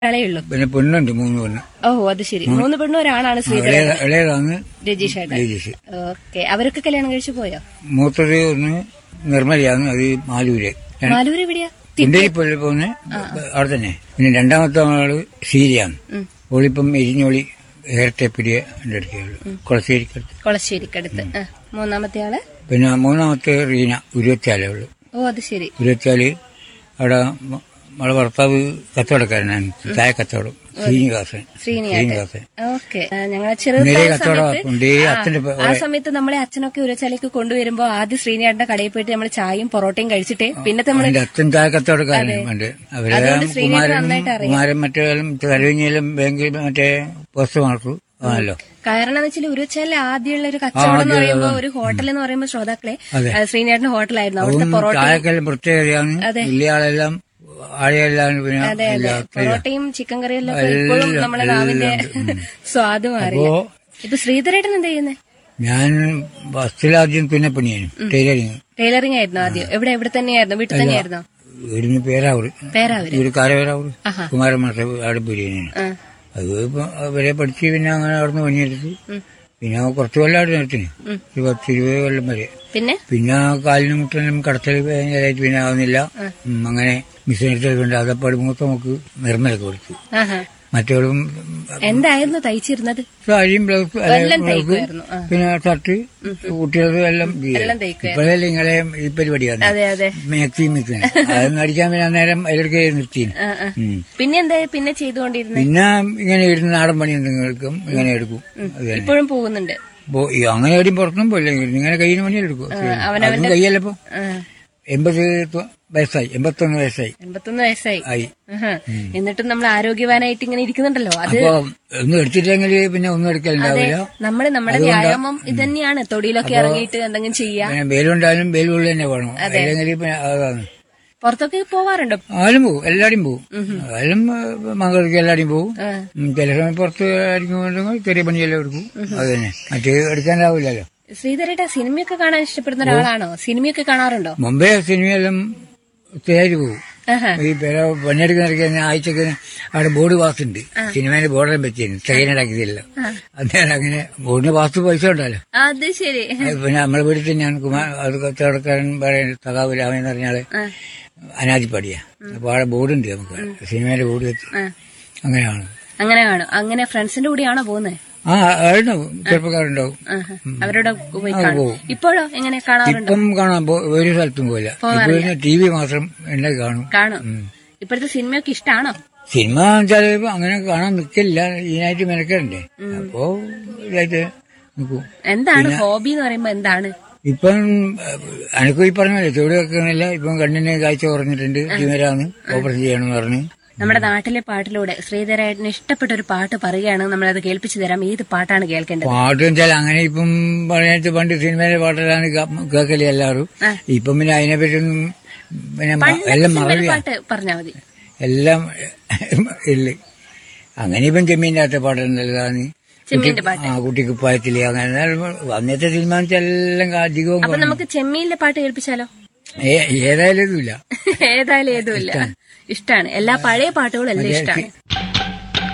ഒരാളേ ഉള്ളൂ. പിന്നെ പെണ്ണുണ്ട് 3 പെണ്ണ്. ഓ അത് ശരി. 3 പെണ്ണും ഒരാളാണ് ശ്രീധരൻ. ഇളയതാണ് രജീഷ്. രജീഷ്. ഓക്കെ. അവരൊക്കെ കല്യാണം കഴിച്ചു പോയോ? മൂത്തത് ഒന്ന് നിർമ്മലയാണ്, അത് മാലൂര്. മാലൂര് എവിടെയാ? കുണ്ടേരിപ്പള്ളി പോകുന്ന അവിടെ തന്നെ. പിന്നെ രണ്ടാമത്തെ ആള് സീരിയാണ്. ഓളിപ്പം എരിഞ്ഞോളി ഏരട്ടെപ്പിടിയ എന്റെ അടുത്തുള്ളൂ, കൊളശ്ശേരിക്കടുത്ത്. മൂന്നാമത്തെ ആള്? പിന്നെ മൂന്നാമത്തെ റീന, 24 ഉള്ളു. ഓ അത് ശരി. 24 അവിടെ നമ്മളെ ഭർത്താവ് കച്ചവടക്കാരനാണ്, ചായ കച്ചവടം. ശ്രീനിവാസൻ. ഓക്കെ. ഞങ്ങളെ ചെറുപ്പം ആ സമയത്ത് നമ്മളെ അച്ഛനൊക്കെ ഉരച്ചാലേക്ക് കൊണ്ടുവരുമ്പോ ആദ്യം ശ്രീനിയേട്ടന്റെ കടയിൽ പോയിട്ട് നമ്മൾ ചായയും പൊറോട്ടയും കഴിച്ചിട്ട് പിന്നെ അച്ഛൻ ചായ കച്ചവടക്കാരനുണ്ട്. കുമാരൻ മറ്റേ തലവിഞ്ഞാലും ബാങ്കിൽ മറ്റേ പോസ്റ്റ് മാർക്കും ആണല്ലോ. കാരണം എന്ന് വെച്ചാൽ ഉരുവച്ചാലിലെ ആദ്യമുള്ള ഒരു കച്ചവടം എന്ന് പറയുമ്പോ ഒരു ഹോട്ടൽ എന്ന് പറയുമ്പോൾ ശ്രോതാക്കളെ ശ്രീനിയേട്ടന്റെ ഹോട്ടലായിരുന്നു. അവിടുത്തെ ചായക്കെല്ലാം പ്രത്യേകതയാണ്. വലിയ ആളെല്ലാം പൊറോട്ടയും ചിക്കൻ കറിയും എല്ലാം ഇപ്പോഴും നമ്മുടെ നാവിന്റെ സ്വാദ് മാറില്ല. ഇപ്പൊ ശ്രീധരേട്ടൻ എന്താ ചെയ്യുന്നത്? ഞാൻ ബസ്സിലാദ്യം പിന്നെ പണിയാണ്, ടൈലറിംഗ് ആയിരുന്നു ആദ്യം. ഇവിടെ തന്നെയായിരുന്നു, വീട്ടിൽ തന്നെയായിരുന്നോ? വീടിന് പേരാവൂര്, കുമാരൻ മാഷ അവിടെ ബിരിയാണിയാണ്. അത് വരെ പഠിച്ച് പിന്നെ അങ്ങനെ അവിടുന്ന് പണിയെടുത്ത് പിന്നെ കുറച്ച് കൊല്ലം അവിടെ നിർത്തിന്, 10-20 കൊല്ലം വരെ. പിന്നെ കാലിന് മുട്ടലും കടത്തൽ ഭയങ്കരമായിട്ട് പിന്നെ ആവുന്നില്ല. അങ്ങനെ മിഷനെടുത്തുകൊണ്ട് അതപ്പാട് മൂത്ത നമുക്ക് നിർമ്മലൊക്കെ കൊടുത്തു. മറ്റോടും എന്തായിരുന്നു തയ്ച്ചിരുന്നത്? സാരിയും ബ്ലൗസ്, പിന്നെ ഷർട്ട്, കുട്ടികൾക്ക് എല്ലാം. ഇപ്പോഴല്ലേ ഇങ്ങളെ ഈ പരിപാടിയാണ് മാക്സിമം മിക്സിന്. അതൊന്നും അടിക്കാൻ പിന്നെ അന്നേരം അതിലൊക്കെ നിർത്തി. പിന്നെ ചെയ്തുകൊണ്ടിരുന്നു. പിന്നെ ഇങ്ങനെ ഇരുന്ന് നാടൻ പണി എന്തെങ്കിലും ഇങ്ങനെ എടുക്കും. ഇപ്പോഴും പോകുന്നുണ്ട്. അങ്ങനെ എവിടെയും പുറത്തും പോയില്ല, ഇങ്ങനെ കയ്യിന് പണിയെടുക്കും. കയ്യല്ലപ്പോ 81 വയസ്സായി. എന്നിട്ടും നമ്മൾ ആരോഗ്യവാനായിട്ട് ഇങ്ങനെ ഇരിക്കുന്നുണ്ടല്ലോ. അത് ഒന്നും എടുത്തിട്ടെങ്കിൽ പിന്നെ ഒന്നും എടുക്കലുണ്ടാവില്ല. നമ്മുടെ വ്യായാമം ഇത് തന്നെയാണ്. തൊടിയിലൊക്കെ ഇറങ്ങിയിട്ട് എന്തെങ്കിലും ചെയ്യാം. വേലുണ്ടായാലും വേലുള്ളിൽ തന്നെ വേണം. അല്ലെങ്കിൽ അതാണ്. പുറത്തൊക്കെ പോവാറുണ്ടോ? ആരും പോകും, എല്ലാരും പോകും. ആരും മംഗളൂർക്ക് എല്ലാരും പോകും. ചില സമയം പുറത്ത് ആയിരിക്കും ചെറിയ പണിയെല്ലാം എടുക്കും. അത് തന്നെ, മറ്റേ എടുക്കാനാവില്ലല്ലോ. ശ്രീധരേട്ട സിനിമയൊക്കെ കാണാൻ ഇഷ്ടപ്പെടുന്ന ഒരാളാണോ? സിനിമയൊക്കെ കാണാറുണ്ടോ? മുമ്പേ സിനിമയെല്ലാം തേര് പോകും. ഈ പണിയെടുക്കുന്ന ആഴ്ചക്ക് അവിടെ ബോർഡ് പാസ് ഉണ്ട്, സിനിമേന്റെ ബോർഡെല്ലാം വെച്ചിരുന്നു, സെക്കൻഡാക്കിയതില്ല. അന്നേരം അങ്ങനെ ബോർഡിന് പാസ് പൈസ ഉണ്ടല്ലോ. അത് ശരി. പിന്നെ നമ്മളെ വീട്ടിൽ തന്നെയാണ് അത് കച്ചവടക്കാരൻ പറയുന്നത് സഖാവ് രാമൻ എന്ന് പറഞ്ഞാല് അനാദിപ്പാടിയാ. അപ്പൊ അവിടെ ബോർഡുണ്ട് നമുക്ക്, സിനിമേന്റെ ബോർഡ് വെച്ച്. അങ്ങനെയാണ്. അങ്ങനെ ഫ്രണ്ട്സിന്റെ കൂടെയാണോ പോകുന്നത്? ഉണ്ടാവും, ചെറുപ്പക്കാരുണ്ടാവും. അവരോട് ഇപ്പോഴോ എങ്ങനെ കാണാറുണ്ടോ? ഇപ്പം കാണാൻ ഒരു സ്ഥലത്തും പോയില്ല. ഇപ്പൊ TV മാത്രം എന്നെ കാണും. ഇപ്പോഴത്തെ സിനിമയൊക്കെ ഇഷ്ടമാണോ? സിനിമ വെച്ചാല് അങ്ങനെ കാണാൻ നിൽക്കില്ല, ഇതിനായിട്ട് മെനക്കണ്ടേ. അപ്പോ ഇതായിട്ട് നിൽക്കും. എന്താണ് ഹോബി എന്ന് പറയുമ്പോ എന്താണ്? ഇപ്പം എനക്കും ഈ പറഞ്ഞല്ലേ ചെടി വെക്കുന്നില്ല. ഇപ്പം കണ്ണിന് കാഴ്ച കുറഞ്ഞിട്ടുണ്ട്, തിമിരാണ്, ഓപ്പറേഷൻ ചെയ്യണമെന്ന് പറഞ്ഞ്. നമ്മുടെ നാട്ടിലെ പാട്ടിലൂടെ ശ്രീധരേട്ടന് ഇഷ്ടപ്പെട്ട ഒരു പാട്ട് പറയുകയാണ്, നമ്മളത് കേൾപ്പിച്ചു തരാം. ഏത് പാട്ടാണ് കേൾക്കേണ്ടത്? പാട്ട് വെച്ചാൽ അങ്ങനെ ഇപ്പം പറയാത്ത പണ്ട് സിനിമയിലെ പാട്ടെല്ലാം കേൾക്കല് എല്ലാവരും. ഇപ്പം പിന്നെ അതിനെപ്പറ്റിയൊന്നും പിന്നെ എല്ലാം പാട്ട് പറഞ്ഞാൽ മതി. എല്ലാം ഇല്ല. അങ്ങനെ ഇപ്പം ചെമ്മീൻ്റെ അകത്തെ പാട്ടുണ്ടല്ലാണ്, കുട്ടിക്കുപ്പായത്തില്. അങ്ങനെ അന്നത്തെ സിനിമ എല്ലാം അധികവും. നമുക്ക് ചെമ്മീനിലെ പാട്ട് കേൾപ്പിച്ചാലോ? ഏതായാലും ഇതുമില്ല. ഏതായാലും ഏതുമില്ല. ഇഷ്ടമാണ്. എല്ലാ പഴയ പാട്ടുകളും എല്ലാം ഇഷ്ടമാണ്.